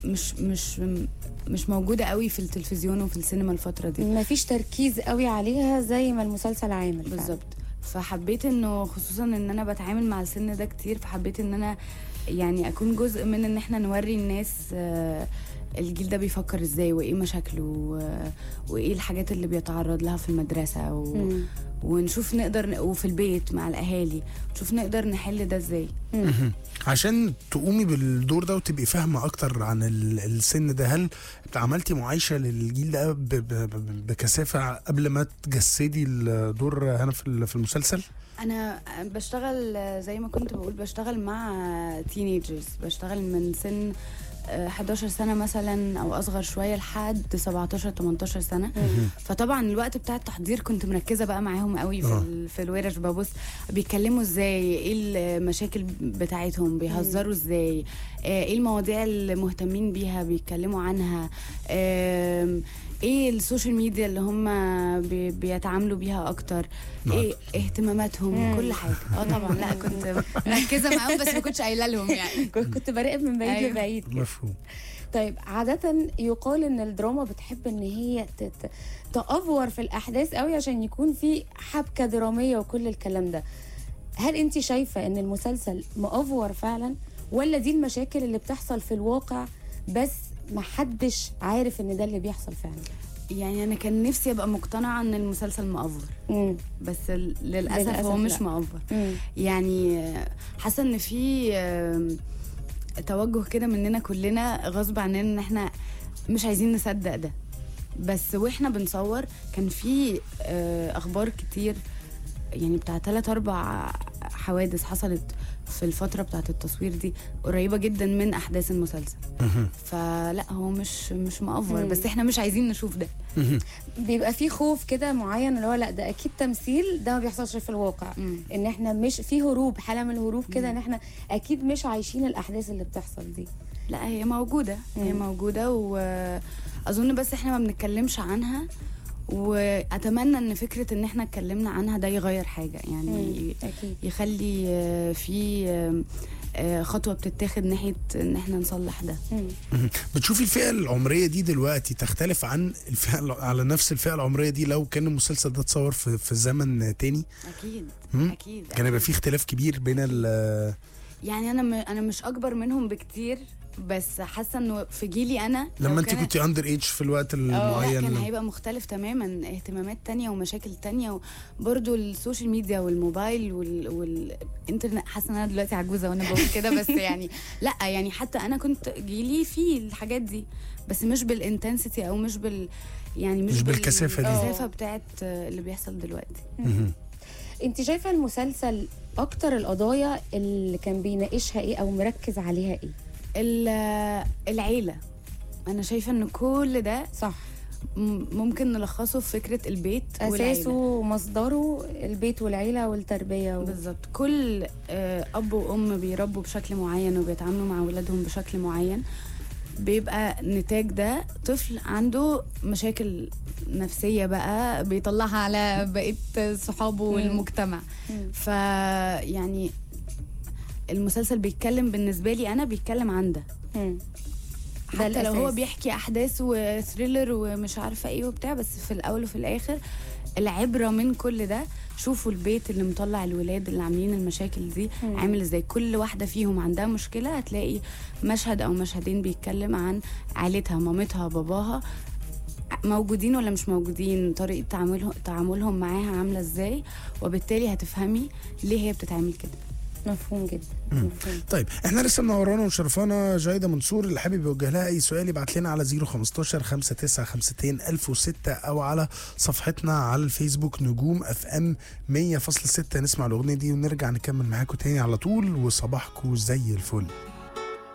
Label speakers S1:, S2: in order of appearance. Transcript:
S1: مش موجودة قوي في التلفزيون وفي السينما الفترة دي.
S2: ما فيش تركيز قوي عليها زي ما المسلسل عامل.
S1: بالظبط. فحبيت انه خصوصا ان انا بتعامل مع السن ده كتير، فحبيت ان انا يعني اكون جزء من ان احنا نوري الناس الجيل ده بيفكر ازاي، وايه مشاكله، وايه الحاجات اللي بيتعرض لها في المدرسة ونشوف نقدر وفي البيت مع الاهالي نشوف نقدر نحل ده ازاي.
S3: عشان تقومي بالدور ده وتبقي فاهمة اكتر عن السن ده، هل عملتي معايشة للجيل ده بكثافة قبل ما تجسدي الدور هنا في المسلسل؟
S1: انا بشتغل زي ما كنت بقول، بشتغل مع تينيجرز، بشتغل من سن 11 سنة مثلا او اصغر شوية لحد 17-18 سنة. فطبعا الوقت بتاع التحضير كنت مركزة بقى معاهم قوي في الورش، ببص بيتكلموا ازاي، ايه المشاكل بتاعتهم، بيهزروا ازاي، ايه المواضيع اللي مهتمين بيها بيتكلموا عنها، ايه السوشيال ميديا اللي هم بيتعاملوا بيها اكتر، ايه اهتماماتهم، كل حاجه. طبعا لا كنت مركزه معاهم بس ما كنتش قايله لهم يعني.
S2: كنت براقب من بعيد لبعيد كده.
S3: مفهوم.
S2: طيب عادة يقال ان الدراما بتحب ان هي تأفور في الاحداث قوي عشان يكون في حبكة درامية وكل الكلام ده. هل انت شايفة ان المسلسل مأفور فعلا، ولا دي المشاكل اللي بتحصل في الواقع بس محدش عارف ان ده اللي بيحصل فعلا؟
S1: يعني انا كان نفسي ابقى مقتنعه ان المسلسل مأفور، بس للاسف هو مش مأفور. يعني حاسه ان في توجه كده مننا كلنا غصب عننا ان احنا مش عايزين نصدق ده. بس واحنا بنصور كان في اخبار كتير، يعني بتاع 3-4 حوادث حصلت في الفترة بتاعت التصوير دي قريبة جدا من أحداث المسلسل. فلا هو مش مأفور، بس احنا مش عايزين نشوف ده.
S2: بيبقى في خوف كده معين اللي هو لا ده أكيد تمثيل، ده ما بيحصلش في الواقع. إن احنا مش في هروب، حالة من الهروب كده، إن احنا أكيد مش عايشين الأحداث اللي بتحصل دي.
S1: لا هي موجودة، هي موجودة، وأظن بس احنا ما بنتكلمش عنها. واتمنى ان فكره ان احنا اتكلمنا عنها ده يغير حاجه، يعني يخلي في خطوه بتتاخد ناحيه ان احنا نصلح ده.
S3: بتشوفي الفئه العمريه دي دلوقتي تختلف عن الفئه على نفس الفئه العمريه دي لو كان المسلسل ده اتصور في زمن تاني؟
S1: اكيد
S3: كان يبقى في اختلاف كبير بين
S1: يعني انا مش اكبر منهم بكتير، بس حاسه انه في جيلي انا
S3: لما انت كنت اندر ايج في الوقت المعين
S1: كان هيبقى مختلف تماما، اهتمامات تانية ومشاكل تانية، وبرده السوشيال ميديا والموبايل والانترنت. حاسه ان انا دلوقتي عجوزه وانا بقول كده، بس يعني لا يعني حتى انا كنت جيلي فيه الحاجات دي، بس مش بالانتنسيتي او مش يعني مش بالكثافه بتاعت اللي بيحصل دلوقتي.
S2: انت شايفه المسلسل اكتر القضايا اللي كان بيناقشها ايه او مركز عليها ايه؟
S1: العيلة. أنا شايفة إن كل ده
S2: صح
S1: ممكن نلخصه في فكرة البيت
S2: أساسه ومصدره البيت والعيلة والتربية
S1: بالظبط. كل أب وأم بيربوا بشكل معين وبيتعاملوا مع أولادهم بشكل معين، بيبقى نتاج ده طفل عنده مشاكل نفسية بقى بيطلعها على بقية صحابه والمجتمع. فيعني المسلسل بيتكلم بالنسبة لي أنا بيتكلم عن ده. حتى لو هو بيحكي أحداث وثريلر ومش عارفة إيه وبتاع، بس في الأول وفي الآخر العبرة من كل ده شوفوا البيت اللي مطلع الولاد اللي عاملين المشاكل دي عامل إزاي. كل واحدة فيهم عندها مشكلة، هتلاقي مشهد أو مشهدين بيتكلم عن عائلتها، مامتها باباها موجودين ولا مش موجودين، طريقة تعاملهم معاها عاملة إزاي، وبالتالي هتفهمي ليه هي بتتعامل كده.
S2: مفهوم جدا.
S3: طيب احنا لسه منورانا وشرفانا جايدة منصور، اللي حابب يوجه لها اي سؤال يبعت لنا على 015 5952 1006 او على صفحتنا على الفيسبوك نجوم اف ام 100.6. نسمع الاغنيه دي ونرجع نكمل معاكم تاني على طول، وصباحكم زي الفل.